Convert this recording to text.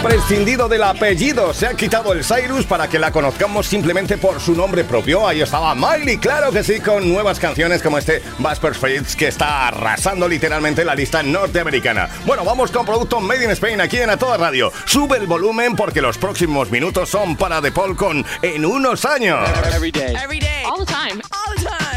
Ha prescindido del apellido, se ha quitado el Cyrus para que la conozcamos simplemente por su nombre propio. Ahí estaba Miley, claro que sí, con nuevas canciones como este Buster Fritz, que está arrasando literalmente la lista norteamericana. Bueno, vamos con producto Made in Spain aquí en A Toda Radio. Sube el volumen porque los próximos minutos son para De Paul con En unos años. Every day. All the time.